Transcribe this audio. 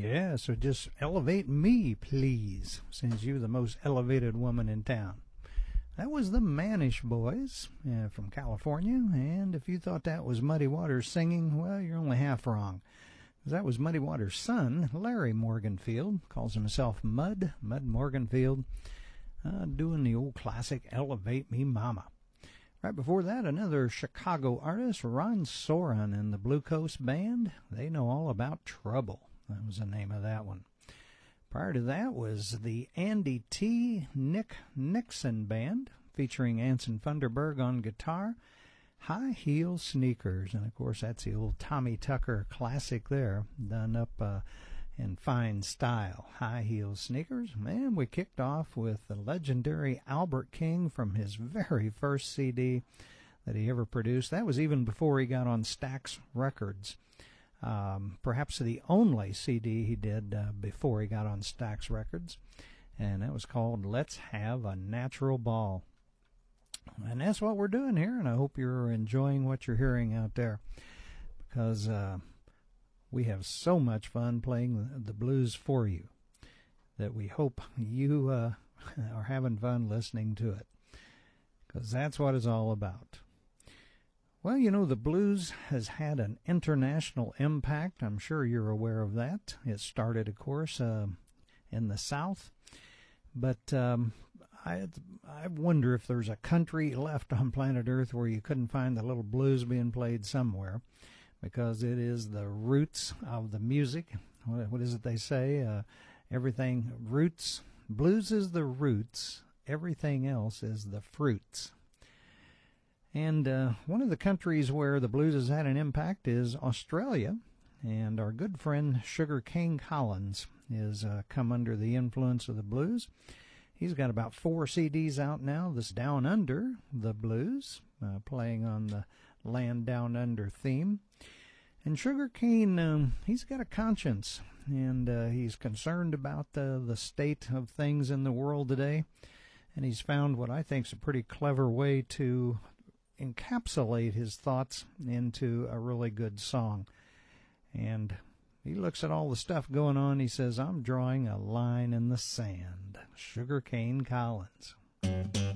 Yeah, so just elevate me, please, since you're the most elevated woman in town. That was the Manish Boys from California, and if you thought that was Muddy Waters singing, well, you're only half wrong. That was Muddy Waters' son, Larry Morganfield, calls himself Mud Morganfield, doing the old classic Elevate Me Mama. Right before that, another Chicago artist, Ron Soren and the Blue Coast Band. They know all about trouble. That was the name of that one. Prior to that was the Andy T. Nick Nixon Band, featuring Anson Funderburg on guitar, High Heel Sneakers. And, of course, that's the old Tommy Tucker classic there, done up in fine style. High Heel Sneakers. And we kicked off with the legendary Albert King from his very first CD that he ever produced. That was even before he got on Stax Records. Perhaps the only CD he did before he got on Stax Records. And that was called Let's Have a Natural Ball. And that's what we're doing here, and I hope you're enjoying what you're hearing out there, because we have so much fun playing the blues for you that we hope you are having fun listening to it, because that's what it's all about. Well, you know, the blues has had an international impact. I'm sure you're aware of that. It started, of course, in the South. But I wonder if there's a country left on planet Earth where you couldn't find the little blues being played somewhere, because it is the roots of the music. What is it they say? Everything roots. Blues is the roots. Everything else is the fruits. And one of the countries where the blues has had an impact is Australia. And our good friend Sugar Cane Collins has come under the influence of the blues. He's got about 4 CDs out now. This Down Under the Blues, playing on the Land Down Under theme. And Sugar Cane, he's got a conscience, and he's concerned about the state of things in the world today. And he's found what I think is a pretty clever way to encapsulate his thoughts into a really good song. And he looks at all the stuff going on. He says, I'm drawing a line in the sand. Sugar Cane Collins.